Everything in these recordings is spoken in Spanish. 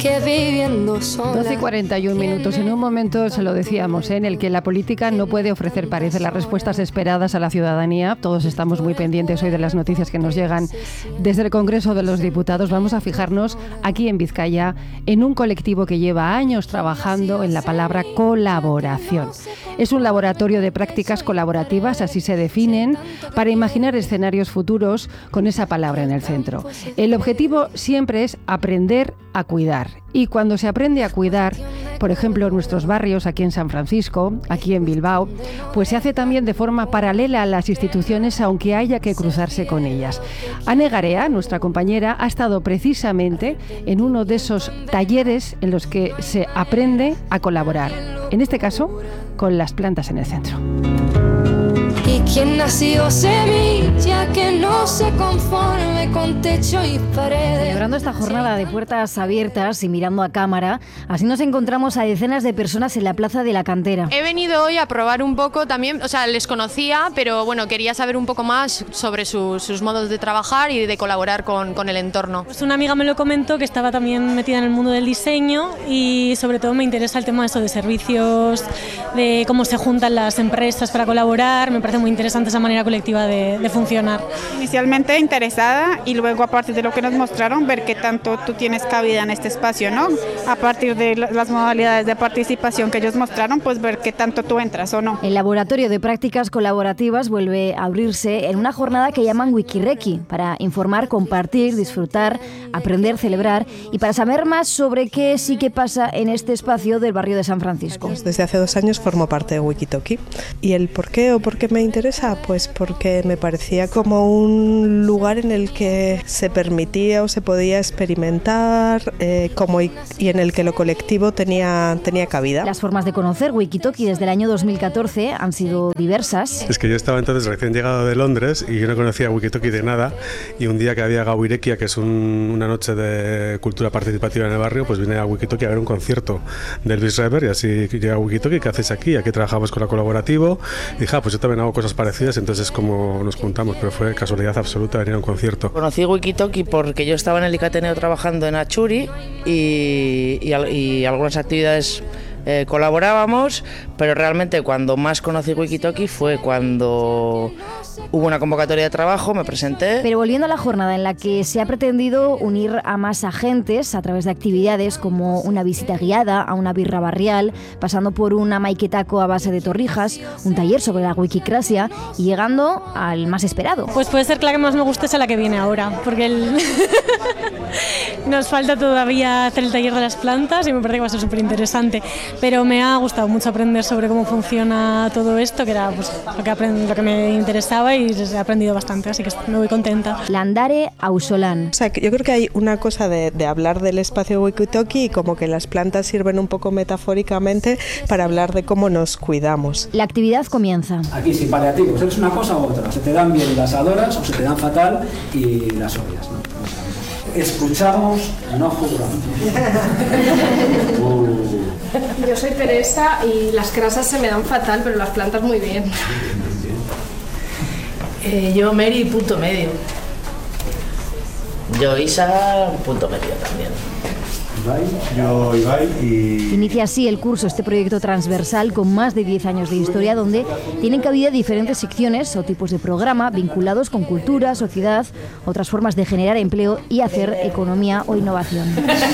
que viviendo sola. 12:41. En un momento se lo decíamos, en el que la política no puede ofrecer, parece, las respuestas esperadas a la ciudadanía. Todos estamos muy pendientes hoy de las noticias que nos llegan desde el Congreso de los Diputados. Vamos a fijarnos aquí en Vizcaya en un colectivo que lleva años trabajando en la palabra colaboración. Es un laboratorio de prácticas colaborativas, así se definen, para imaginar escenarios futuros con esa palabra en el centro. El objetivo siempre es aprender a cuidar. Y cuando se aprende a cuidar, por ejemplo, en nuestros barrios, aquí en San Francisco, aquí en Bilbao, pues se hace también de forma paralela a las instituciones, aunque haya que cruzarse con ellas. Ane Garea, nuestra compañera, ha estado precisamente en uno de esos talleres en los que se aprende a colaborar. En este caso, con las plantas en el centro. Y quien nació semilla que no se conforme con techo y paredes. Celebrando esta jornada de puertas abiertas y mirando a cámara, así nos encontramos a decenas de personas en la Plaza de la Cantera. He venido hoy a probar un poco también, o sea, les conocía, pero bueno, quería saber un poco más sobre sus modos de trabajar y de colaborar con el entorno. Pues una amiga me lo comentó, que estaba también metida en el mundo del diseño, y sobre todo me interesa el tema de eso, de servicios, de cómo se juntan las empresas para colaborar. Me parece muy interesante esa manera colectiva de funcionar. Inicialmente interesada y luego, a partir de lo que nos mostraron, ver qué tanto tú tienes cabida en este espacio, ¿no? A partir de las modalidades de participación que ellos mostraron, pues ver qué tanto tú entras o no. El laboratorio de prácticas colaborativas vuelve a abrirse en una jornada que llaman Wikireki, para informar, compartir, disfrutar, aprender, celebrar, y para saber más sobre qué sí que pasa en este espacio del barrio de San Francisco. Desde hace 2 años formo parte de Wikitoki. ¿Y el por qué o por qué me interesa? Pues porque me parecía como un lugar en el que se permitía o se podía experimentar y en el que lo colectivo tenía cabida. Las formas de conocer Wikitoki desde el año 2014 han sido diversas. Es que yo estaba entonces recién llegado de Londres y yo no conocía Wikitoki de nada, y un día que había Gauirekia, que es una noche de cultura participativa en el barrio, pues vine a Wikitoki a ver un concierto de Elvis Rever, y así llegué a Wikitoki. ¿Qué hacéis aquí? Aquí trabajamos con la colaborativo, y dije, pues yo también hago cosas parecidas, entonces es como nos juntamos, pero fue casualidad absoluta venir a un concierto. Conocí Wikitoki porque yo estaba en el Icateneo trabajando en Achuri y algunas actividades colaborábamos, pero realmente cuando más conocí Wikitoki fue cuando hubo una convocatoria de trabajo, me presenté. Pero volviendo a la jornada en la que se ha pretendido unir a más agentes a través de actividades como una visita guiada a una birra barrial, pasando por una maiketaco a base de torrijas, un taller sobre la wikicrasia y llegando al más esperado. Pues puede ser que la que más me guste sea la que viene ahora, porque nos falta todavía hacer el taller de las plantas y me parece que va a ser súper interesante. Pero me ha gustado mucho aprender sobre cómo funciona todo esto, que era pues, lo que me interesaba, y he aprendido bastante, así que me voy contenta. Landare Ausolan. O sea, yo creo que hay una cosa de hablar del espacio Wikitoki, y como que las plantas sirven un poco metafóricamente para hablar de cómo nos cuidamos. La actividad comienza. Aquí sin paliativos, eres una cosa u otra. Se te dan bien y las adoras, o se te dan fatal y las odias, ¿no? Escuchamos, no juzgamos. Yo soy Teresa y las crasas se me dan fatal, pero las plantas muy bien. Yo Mary, punto medio. Yo Isa, punto medio también. Yo Ibai y... Inicia así el curso, este proyecto transversal con más de 10 años de historia, donde tienen cabida diferentes secciones o tipos de programa vinculados con cultura, sociedad, otras formas de generar empleo y hacer economía o innovación.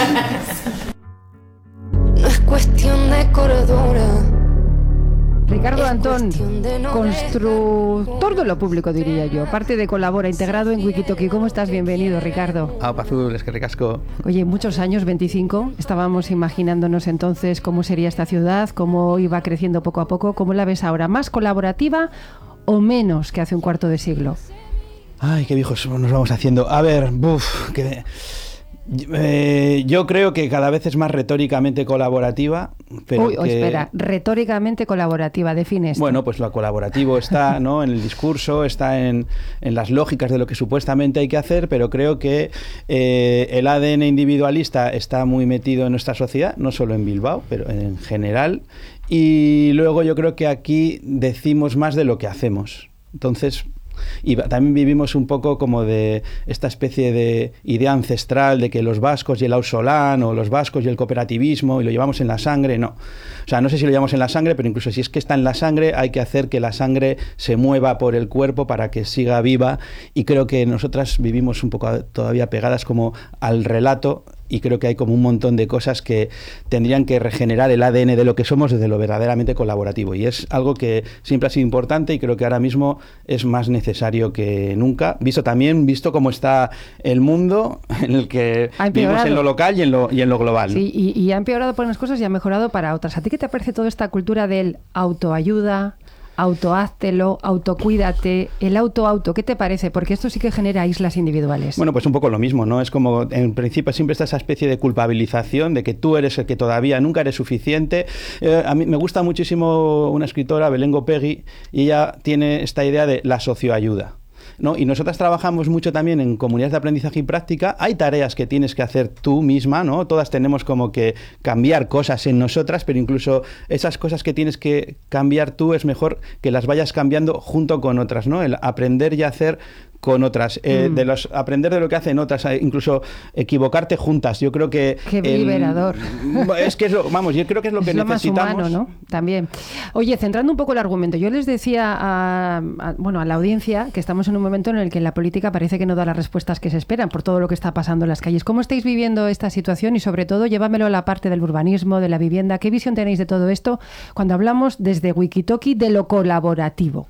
No es cuestión de cordura. Ricardo Antón, constructor de lo público, diría yo, parte de Colabora, integrado en Wikitoki. ¿Cómo estás? Bienvenido, Ricardo. Pazul, es que ricasco. Oye, muchos años, 25, estábamos imaginándonos entonces cómo sería esta ciudad, cómo iba creciendo poco a poco. ¿Cómo la ves ahora? ¿Más colaborativa o menos que hace un cuarto de siglo? Ay, qué viejos nos vamos haciendo. A ver, yo creo que cada vez es más retóricamente colaborativa. Pero espera, retóricamente colaborativa, define esto. Bueno, pues lo colaborativo está, ¿no?, en el discurso, está en las lógicas de lo que supuestamente hay que hacer, pero creo que el ADN individualista está muy metido en nuestra sociedad, no solo en Bilbao, pero en general, y luego yo creo que aquí decimos más de lo que hacemos. Entonces, Y también vivimos un poco como de esta especie de idea ancestral de que los vascos y el ausolán, o los vascos y el cooperativismo, y lo llevamos en la sangre. No. O sea, no sé si lo llevamos en la sangre, pero incluso si es que está en la sangre, hay que hacer que la sangre se mueva por el cuerpo para que siga viva, y creo que nosotras vivimos un poco todavía pegadas como al relato, y creo que hay como un montón de cosas que tendrían que regenerar el ADN de lo que somos desde lo verdaderamente colaborativo, y es algo que siempre ha sido importante y creo que ahora mismo es más necesario que nunca, visto cómo está el mundo en el que vivimos en lo local y en lo global. Sí, y ha empeorado por unas cosas y ha mejorado para otras. ¿A ti qué te parece toda esta cultura del autoayuda, autoháztelo, autocuídate, el auto? ¿Qué te parece? Porque esto sí que genera islas individuales. Bueno, pues un poco lo mismo, ¿no? Es como, en principio siempre está esa especie de culpabilización de que tú eres el que todavía nunca eres suficiente. A mí me gusta muchísimo una escritora, Belén Gopegui, y ella tiene esta idea de la socioayuda, ¿no? Y nosotras trabajamos mucho también en comunidades de aprendizaje y práctica. Hay tareas que tienes que hacer tú misma, ¿no? Todas tenemos como que cambiar cosas en nosotras, pero incluso esas cosas que tienes que cambiar tú es mejor que las vayas cambiando junto con otras, ¿no? El aprender y hacer con otras, aprender de lo que hacen otras, incluso equivocarte juntas. Yo creo que... ¡Qué liberador! Es que yo creo que es lo que necesitamos. Es lo más humano, ¿no? También. Oye, centrando un poco el argumento, yo les decía a la audiencia que estamos en un momento en el que la política parece que no da las respuestas que se esperan por todo lo que está pasando en las calles. ¿Cómo estáis viviendo esta situación? Y sobre todo, llévamelo a la parte del urbanismo, de la vivienda. ¿Qué visión tenéis de todo esto cuando hablamos desde Wikitoki de lo colaborativo?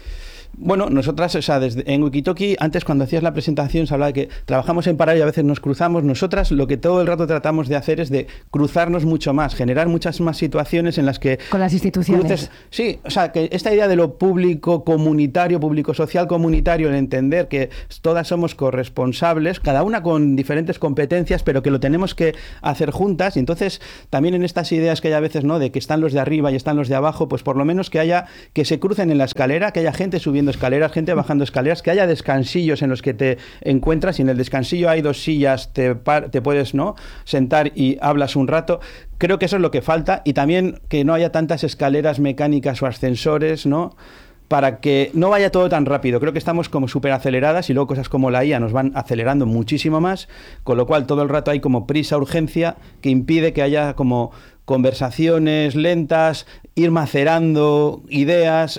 Bueno, nosotras, o sea, en Wikitoki, antes cuando hacías la presentación se hablaba de que trabajamos en paralelo y a veces nos cruzamos. Nosotras lo que todo el rato tratamos de hacer es de cruzarnos mucho más, generar muchas más situaciones en las que... Con las instituciones. Sí, o sea, que esta idea de lo público comunitario, público social comunitario, el entender que todas somos corresponsables, cada una con diferentes competencias, pero que lo tenemos que hacer juntas. Y entonces, también en estas ideas que hay a veces, ¿no?, de que están los de arriba y están los de abajo, pues por lo menos que se crucen en la escalera, que haya gente subiendo escaleras, gente bajando escaleras, que haya descansillos en los que te encuentras, y en el descansillo hay 2 sillas, te puedes, ¿no?, sentar y hablas un rato. Creo que eso es lo que falta, y también que no haya tantas escaleras mecánicas o ascensores, ¿no?, para que no vaya todo tan rápido. Creo que estamos como súper aceleradas, y luego cosas como la IA nos van acelerando muchísimo más, con lo cual todo el rato hay como prisa, urgencia, que impide que haya como conversaciones lentas, ir macerando ideas,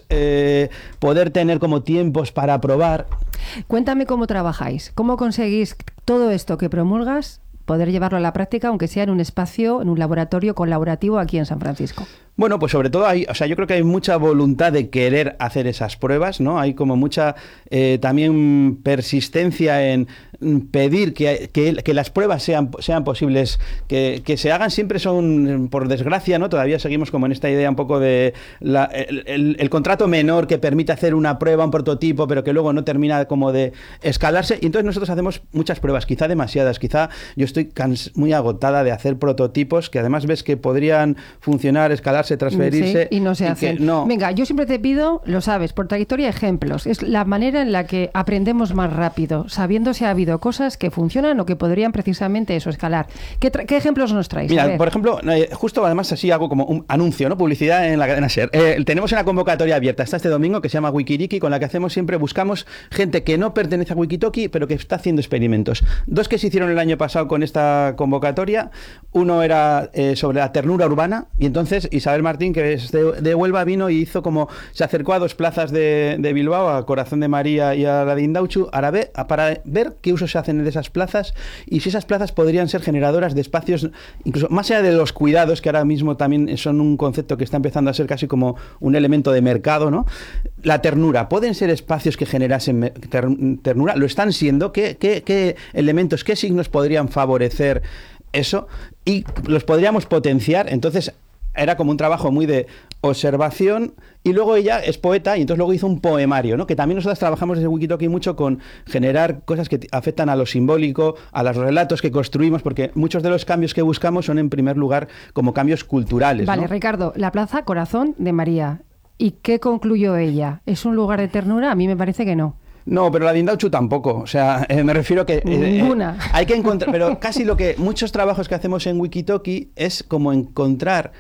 poder tener como tiempos para probar. Cuéntame cómo trabajáis, cómo conseguís todo esto que promulgas, poder llevarlo a la práctica, aunque sea en un espacio, en un laboratorio colaborativo aquí en San Francisco. Bueno, pues sobre todo yo creo que hay mucha voluntad de querer hacer esas pruebas, ¿no? Hay como mucha también persistencia en pedir que las pruebas sean posibles, que se hagan. Siempre son, por desgracia, ¿no?, todavía seguimos como en esta idea un poco de el contrato menor que permite hacer una prueba, un prototipo, pero que luego no termina como de escalarse. Y entonces nosotros hacemos muchas pruebas, quizá demasiadas, quizá yo estoy muy agotada de hacer prototipos que además ves que podrían funcionar, escalarse, transferirse, sí, y no se hacen. No. Venga, yo siempre te pido, lo sabes, por trayectoria, ejemplos. Es la manera en la que aprendemos más rápido, sabiendo si ha habido cosas que funcionan o que podrían precisamente eso, escalar. ¿Qué ejemplos nos traéis? Mira, por ejemplo, justo además así hago como un anuncio, ¿no?, publicidad en la cadena SER. Tenemos una convocatoria abierta hasta este domingo que se llama Wikiriki, con la que buscamos gente que no pertenece a Wikitoki, pero que está haciendo experimentos. 2 que se hicieron el año pasado con esta convocatoria. Uno era sobre la ternura urbana, y entonces Isabel Martín, que es de Huelva, vino y se acercó a 2 plazas de Bilbao, a Corazón de María y a la de Indautxu, para ver qué usos se hacen de esas plazas y si esas plazas podrían ser generadoras de espacios, incluso más allá de los cuidados, que ahora mismo también son un concepto que está empezando a ser casi como un elemento de mercado, ¿no? La ternura, ¿pueden ser espacios que generasen ternura? ¿Lo están siendo? ¿Qué elementos, qué signos podrían favorecer eso? Y los podríamos potenciar. Entonces era como un trabajo muy de observación, y luego ella es poeta y entonces luego hizo un poemario, ¿no? Que también nosotros trabajamos desde Wikitoki mucho con generar cosas que afectan a lo simbólico, a los relatos que construimos, porque muchos de los cambios que buscamos son en primer lugar como cambios culturales, Vale, ¿no? Ricardo, la plaza Corazón de María, ¿y qué concluyó ella? ¿Es un lugar de ternura? A mí me parece que no. No, pero la de Indautxu tampoco. O sea, me refiero que... Ninguna. Hay que encontrar... Pero casi muchos trabajos que hacemos en Wikitoki es como encontrar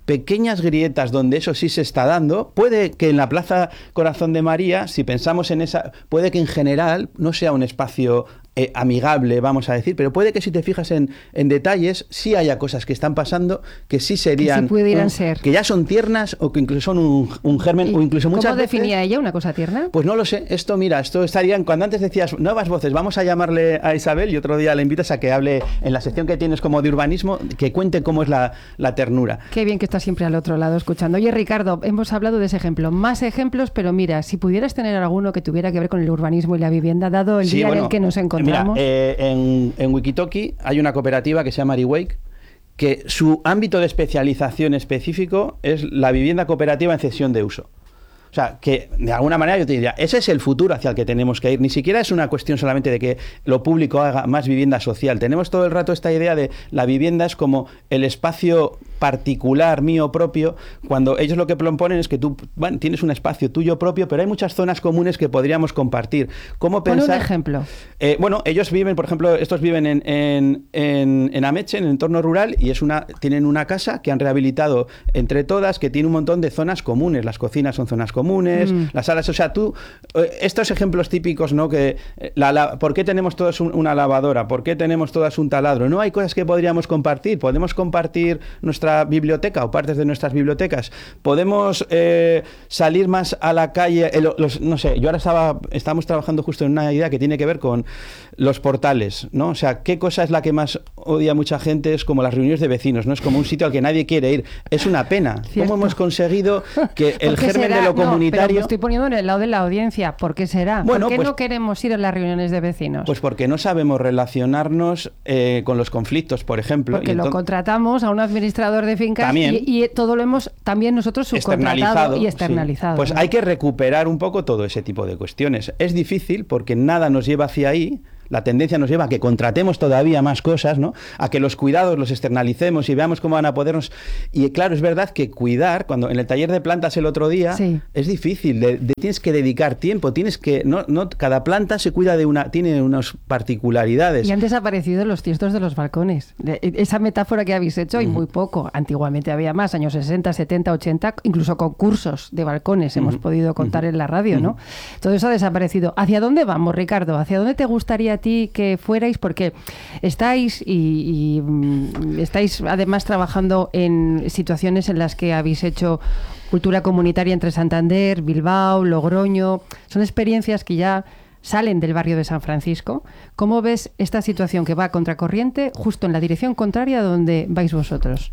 pequeñas grietas donde eso sí se está dando. Puede que en la Plaza Corazón de María, si pensamos en esa, puede que en general no sea un espacio amigable, vamos a decir, pero puede que si te fijas en detalles, sí haya cosas que están pasando que sí serían... Que sí pudieran ser. Que ya son tiernas o que incluso son un germen, o incluso muchas ¿Cómo veces... definía ella una cosa tierna? Pues no lo sé. Esto, mira, esto estarían... Cuando antes decías nuevas voces, vamos a llamarle a Isabel y otro día le invitas a que hable en la sección que tienes como de urbanismo, que cuente cómo es la ternura. Qué bien que estás siempre al otro lado escuchando. Oye, Ricardo, hemos hablado de ese ejemplo. Más ejemplos, pero mira, si pudieras tener alguno que tuviera que ver con el urbanismo y la vivienda, dado el día en el que nos encontramos... Mira, en Wikitoki hay una cooperativa que se llama Ariwake, que su ámbito de especialización específico es la vivienda cooperativa en cesión de uso. O sea, que de alguna manera yo te diría, ese es el futuro hacia el que tenemos que ir. Ni siquiera es una cuestión solamente de que lo público haga más vivienda social. Tenemos todo el rato esta idea de la vivienda es como el espacio particular, mío propio, cuando ellos lo que proponen es que tú tienes un espacio tuyo propio, pero hay muchas zonas comunes que podríamos compartir. ¿Cómo pensar? Pon un ejemplo. Ellos viven, por ejemplo, estos viven en Ameche, en el entorno rural, y tienen una casa que han rehabilitado entre todas, que tiene un montón de zonas comunes. Las cocinas son zonas comunes, las salas, o sea, estos ejemplos típicos, ¿no? Que ¿por qué tenemos todos una lavadora? ¿Por qué tenemos todas un taladro? No hay cosas que podríamos compartir. Podemos compartir nuestra biblioteca o partes de nuestras bibliotecas. Podemos salir más a la calle. No sé, yo ahora estamos trabajando justo en una idea que tiene que ver con los portales, ¿no? O sea, ¿qué cosa es la que más odia mucha gente? Es como las reuniones de vecinos, ¿no? Es como un sitio al que nadie quiere ir. Es una pena. Cierto. ¿Cómo hemos conseguido que el germen de lo comunitario... No, pero me estoy poniendo en el lado de la audiencia. ¿Por qué será? Bueno, ¿Por qué pues, no queremos ir a las reuniones de vecinos? Pues porque no sabemos relacionarnos con los conflictos, por ejemplo. Porque lo contratamos a un administrador de fincas y todo lo hemos también nosotros subcontratado y externalizado. Sí. Pues ¿no? hay que recuperar un poco todo ese tipo de cuestiones. Es difícil porque nada nos lleva hacia ahí. La tendencia nos lleva a que contratemos todavía más cosas, ¿no? A que los cuidados los externalicemos y veamos cómo van a podernos... Y claro, es verdad que cuidar, cuando en el taller de plantas el otro día, es difícil. Tienes que dedicar tiempo, tienes que... No, cada planta se cuida tiene unas particularidades. Y han desaparecido los tiestos de los balcones. Esa metáfora que habéis hecho, hay muy poco. Antiguamente había más, años 60, 70, 80, incluso concursos de balcones hemos podido contar en la radio, ¿no? Todo eso ha desaparecido. ¿Hacia dónde vamos, Ricardo? ¿Hacia dónde te gustaría a ti que fuerais? Porque estáis y estáis además trabajando en situaciones en las que habéis hecho cultura comunitaria entre Santander, Bilbao, Logroño. Son experiencias que ya salen del barrio de San Francisco. ¿Cómo ves esta situación que va a contracorriente justo en la dirección contraria a donde vais vosotros?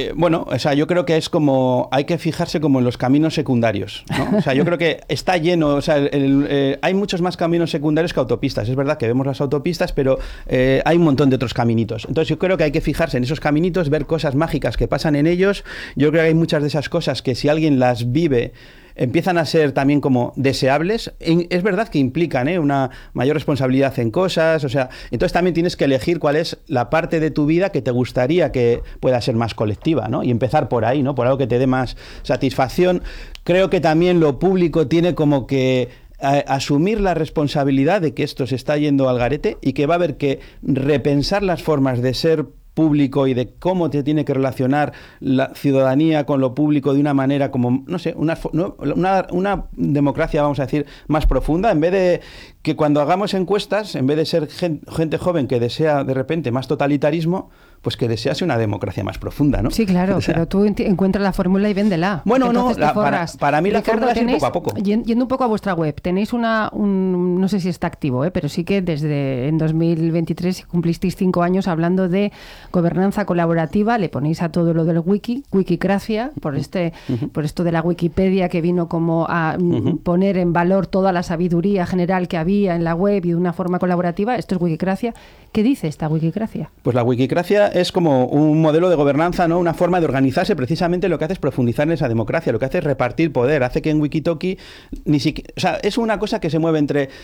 O sea, yo creo que es como, hay que fijarse como en los caminos secundarios, ¿no? O sea, yo creo que está lleno, o sea, hay muchos más caminos secundarios que autopistas. Es verdad que vemos las autopistas, pero hay un montón de otros caminitos. Entonces yo creo que hay que fijarse en esos caminitos, ver cosas mágicas que pasan en ellos. Yo creo que hay muchas de esas cosas que si alguien las vive, empiezan a ser también como deseables. Es verdad que implican una mayor responsabilidad en cosas, o sea, entonces también tienes que elegir cuál es la parte de tu vida que te gustaría que pueda ser más colectiva, ¿no? Y empezar por ahí, ¿no? Por algo que te dé más satisfacción. Creo que también lo público tiene como que asumir la responsabilidad de que esto se está yendo al garete y que va a haber que repensar las formas de ser público y de cómo te tiene que relacionar la ciudadanía con lo público de una manera como, no sé, una democracia, vamos a decir, más profunda, en vez de que cuando hagamos encuestas, en vez de ser gente joven que desea de repente más totalitarismo, pues que desease una democracia más profunda, ¿no? Sí, claro, pero tú encuentras la fórmula y véndela. Bueno, no, para mí la fórmula es poco a poco. Yendo un poco a vuestra web, tenéis no sé si está activo, pero sí que desde en 2023 cumplisteis 5 años hablando de gobernanza colaborativa, le ponéis a todo lo del Wikicracia, por esto de la Wikipedia que vino como a poner en valor toda la sabiduría general que había en la web y de una forma colaborativa. Esto es Wikicracia. ¿Qué dice esta Wikicracia? Pues la Wikicracia es como un modelo de gobernanza, ¿no? Una forma de organizarse. Precisamente lo que hace es profundizar en esa democracia, lo que hace es repartir poder, hace que en Wikitoki o sea, es una cosa que se mueve entre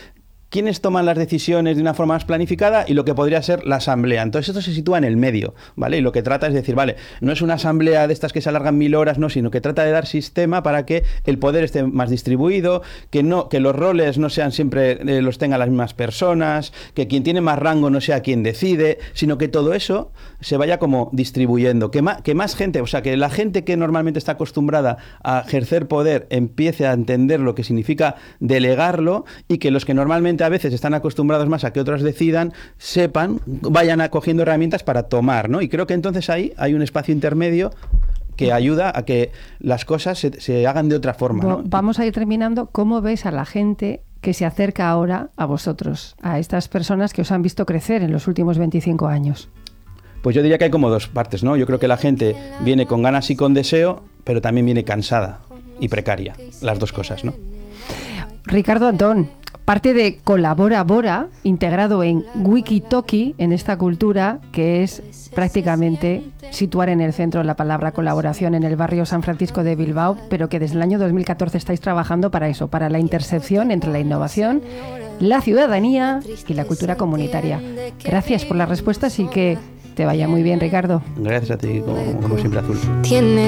quiénes toman las decisiones de una forma más planificada y lo que podría ser la asamblea. Entonces esto se sitúa en el medio, ¿vale? Y lo que trata es decir, vale, no es una asamblea de estas que se alargan 1000 horas, no, sino que trata de dar sistema para que el poder esté más distribuido, que los roles no sean siempre los tengan las mismas personas, que quien tiene más rango no sea quien decide, sino que todo eso se vaya como distribuyendo, que más gente, o sea, que la gente que normalmente está acostumbrada a ejercer poder empiece a entender lo que significa delegarlo, y que los que normalmente a veces están acostumbrados más a que otros decidan, sepan, vayan acogiendo herramientas para tomar, ¿no? Y creo que entonces ahí hay un espacio intermedio que ayuda a que las cosas se hagan de otra forma, ¿no? Vamos a ir terminando. ¿Cómo ves a la gente que se acerca ahora a vosotros, a estas personas que os han visto crecer en los últimos 25 años? Pues yo diría que hay como dos partes, ¿no? Yo creo que la gente viene con ganas y con deseo, pero también viene cansada y precaria, las dos cosas, ¿no? Ricardo Antón, parte de Colabora Bora, integrado en Wikitoki, en esta cultura que es prácticamente situar en el centro la palabra colaboración en el barrio San Francisco de Bilbao, pero que desde el año 2014 estáis trabajando para eso, para la intersección entre la innovación, la ciudadanía y la cultura comunitaria. Gracias por las respuestas y que te vaya muy bien, Ricardo. Gracias a ti, como siempre, Azul. Tiene